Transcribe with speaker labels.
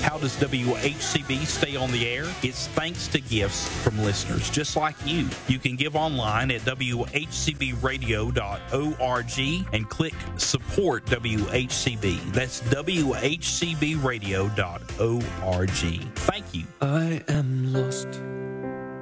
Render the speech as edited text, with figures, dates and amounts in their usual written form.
Speaker 1: How does WHCB stay on the air? It's thanks to gifts from listeners just like you. You can give online at WHCBradio.org and click Support WHCB. That's WHCBradio.org. Thank you.
Speaker 2: I am lost